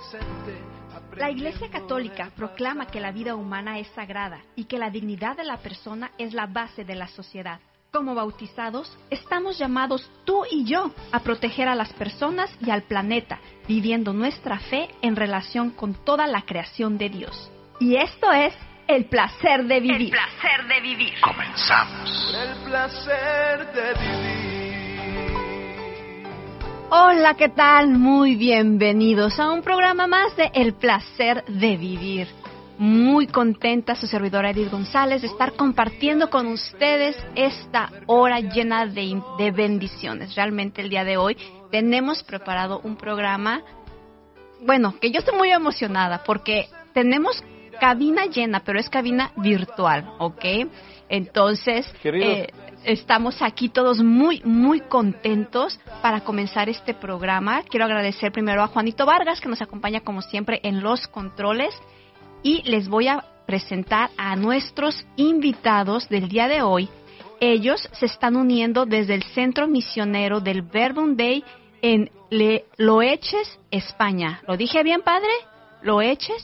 La Iglesia Católica proclama que la vida humana es sagrada y que la dignidad de la persona es la base de la sociedad. Como bautizados, estamos llamados tú y yo a proteger a las personas y al planeta, viviendo nuestra fe en relación con toda la creación de Dios. Y esto es el placer de vivir. El placer de vivir. Comenzamos. El placer de vivir. Hola, ¿qué tal? Muy bienvenidos a un programa más de El placer de vivir. Muy contenta su servidora Edith González de estar compartiendo con ustedes esta hora llena de bendiciones. Realmente el día de hoy tenemos preparado un programa, bueno, que yo estoy muy emocionada porque tenemos cabina llena, pero es cabina virtual, ¿ok? Entonces, estamos aquí todos muy contentos para comenzar este programa. Quiero agradecer primero a Juanito Vargas, que nos acompaña como siempre en los controles. Y les voy a presentar a nuestros invitados del día de hoy. Ellos se están uniendo desde el Centro Misionero del Verbum Dei en Loeches, España. ¿Lo dije bien, padre? ¿Loeches?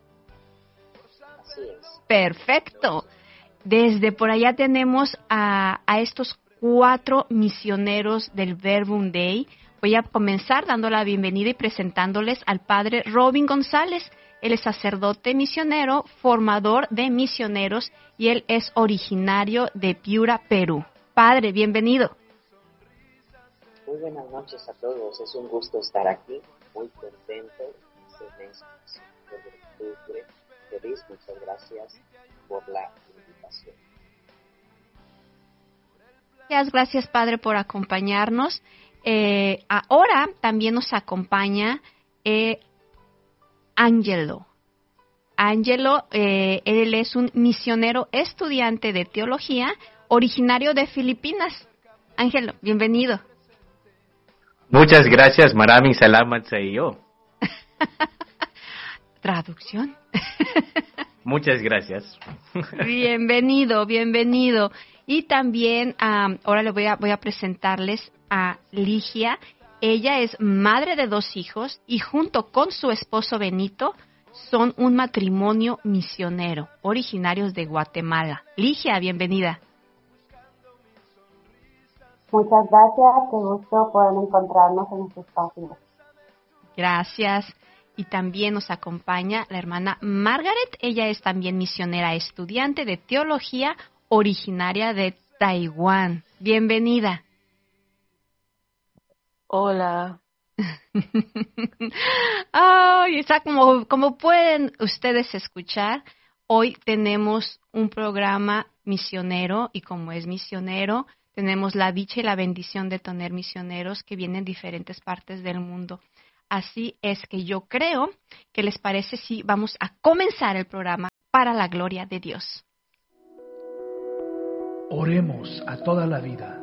Así es. Perfecto. Desde por allá tenemos a estos 4 misioneros del Verbum Dei. Voy a comenzar dando la bienvenida y presentándoles al padre Robin González. Él es sacerdote misionero, formador de misioneros y él es originario de Piura, Perú. Padre, bienvenido. Muy buenas noches a todos. Es un gusto estar aquí. Muy contento. Este mes de octubre. Feliz. Muchas gracias por la invitación. Gracias, Padre, por acompañarnos. Ahora también nos acompaña Ángelo. Ángelo, él es un misionero estudiante de teología, originario de Filipinas. Ángelo, bienvenido. Muchas gracias, Maraming salamat sa iyo. Traducción. Muchas gracias. Bienvenido. Y también ahora le voy a presentarles a Ligia. Ella es madre de 2 hijos y junto con su esposo Benito son un matrimonio misionero, originarios de Guatemala. Ligia, bienvenida. Muchas gracias, qué gusto poder encontrarnos en este espacio. Gracias. Y también nos acompaña la hermana Margaret. Ella es también misionera estudiante de teología, originaria de Taiwán. Bienvenida. Hola. Está como pueden ustedes escuchar, hoy tenemos un programa misionero y como es misionero, tenemos la dicha y la bendición de tener misioneros que vienen de diferentes partes del mundo. Así es que yo creo que les parece si vamos a comenzar el programa para la gloria de Dios. Oremos a toda la vida.